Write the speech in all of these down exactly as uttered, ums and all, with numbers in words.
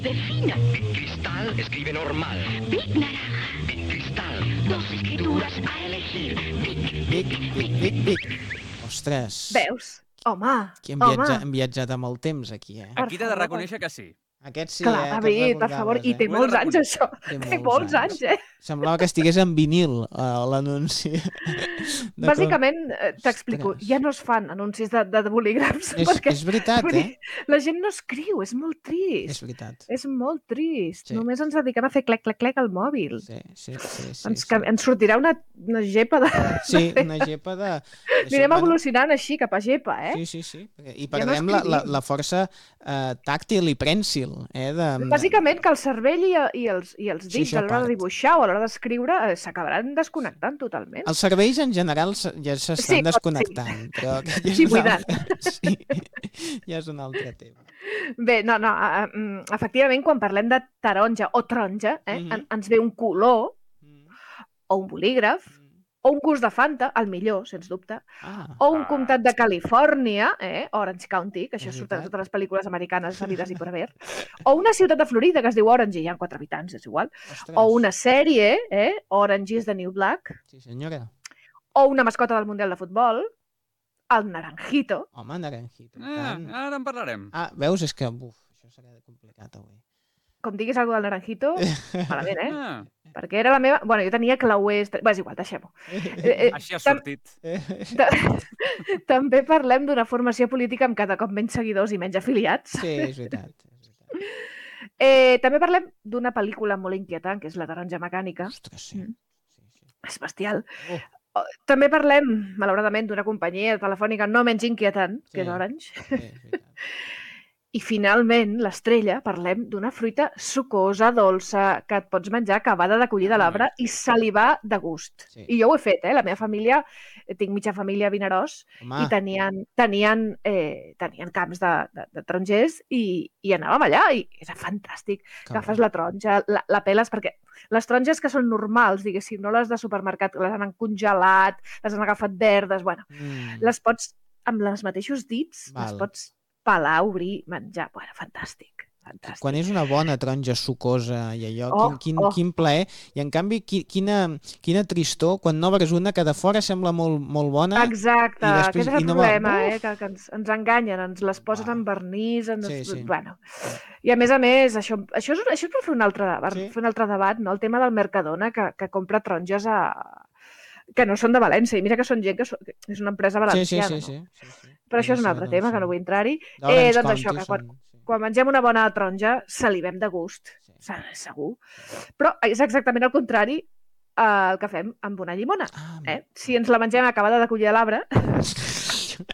Defina. Bit Cristal escribe normal. Bit naranja. Bit Cristal. Dos escrituras a elegir. Bit, Vic, Vic, Vic, Vic. Ostres. Veus? Home, Aquí hem, home. viatja, hem viatjat amb el temps, aquí, eh? Per Aquí t'he de favor. reconèixer que sí. Aquest sí, Clar, eh? David, per favor, i té Ho he de molts anys, reconèixer. això. Té Té molts molts anys. anys, eh? Semblava que estigués en vinil, uh, l'anunci. De Bàsicament, eh, t'explico, Ostres. ja no es fan anuncis de, de bolígrafs, És, perquè és veritat, vull eh? dir, la gent no escriu, és molt És trist. veritat. És molt trist. Sí. Només ens dediquem a fer clec, clec, clec al mòbil. Sí, sí, sí. sí, ens, sí. que, ens sortirà una, una gepa de... Sí, una gepa de... Anirem Bueno, evolucionant així cap a gepa, eh? Sí, sí, sí. perquè- I Ja no perdem la, la, escrivim. la força eh, tàctil i prènsil. Eh, de... Bàsicament que el cervell i, i, els, i els Sí, dits això a l'hora part. de dibuixar o a l'hora d'escriure eh, s'acabaran desconnectant totalment. Els cervells en general s- ja s'estan Sí, pot- desconnectant, però aquest ja és Sí, un buidant. altre... Sí, ja és un altre tema. Bé, no, no, uh, um, efectivament, quan parlem de taronja o taronja, eh, Mhm. en, ens ve un color o un bolígraf o un gust de Fanta, el millor, sens dubte, Ah, o un Ah, comtat de Califòrnia, eh, Orange County, que això És surt en veritat. totes les pel·lícules americanes sabides i per haver, o una ciutat de Florida que es diu Orange i hi ha quatre habitants, és igual, ostres. o una sèrie, eh, Orange is the New Black, Sí, senyora. o una mascota del Mundial de Futbol, el Naranjito. Home, naranjito. Ah, tant. ara en parlarem. Ah, veus? És que, buf, això serà complicat avui. Com diguis alguna del Naranjito, malament, eh? Ah, Perquè era la meva... Bueno, jo tenia clauers... Bé, és igual, deixem-ho. Eh, eh, així ha tam- sortit. ta- També parlem d'una formació política amb cada cop menys seguidors i menys afiliats. Sí, és veritat. És veritat. Eh, també parlem d'una pel·lícula molt inquietant, que és La taronja mecànica. Ostres, sí. Mm. sí, sí. És bestial. Oh. Oh, També parlem, malauradament, d'una companyia telefònica no menys inquietant, que Sí. és Orange. Sí, és veritat. I finalment, l'estrella, parlem d'una fruita sucosa, dolça, que et pots menjar acabada de collir de l'arbre i salivar de gust. Sí. I jo ho he fet, eh? La meva família, eh, tinc mitja família a Vinaròs, Home, i tenien, tenien, eh, tenien camps de, de, de tarongers i, i anàvem allà i era fantàstic. que Agafes bo. la taronja, la, la peles, perquè les taronges que són normals, diguéssim, no les de supermercat, les han congelat, les han agafat verdes, bueno, Mm. les pots, amb els mateixos dits, Val. les pots pelar, obrir, menjar. Bueno, fantàstic, fantàstic. Quan és una bona taronja sucosa i allò, Oh, quin, quin, oh. quin plaer. I en canvi, qui, quina, quina tristor quan n'obres una que de fora sembla molt, molt bona. Exacte, i després- aquest és i el no va- problema, Uf! eh? que, que ens, ens enganyen, ens les posen Va. en vernís, ens... Sí, sí. Bueno. I a més a més, això, això, és, això és per fer un altre, per Sí. fer un altre debat, no? El tema del Mercadona, que, que compra taronges a... que no són de València, i mira que són gent que, són, que és una empresa Sí, sí, valenciana, sí, sí, no? sí, sí. Però això és un No sé, altre no tema, sé. que no vull entrar-hi. D'Orange Eh, doncs County això, que quan, són- sí. quan mengem una bona taronja, salivem de gust, Sí. se- segur. Però és exactament el contrari eh, el que fem amb una llimona. Ah, Eh? Si ens la mengem acabada de collir a l'arbre,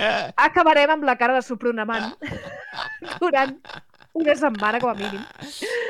acabarem amb la cara de supronamant durant una setmana, com a mínim.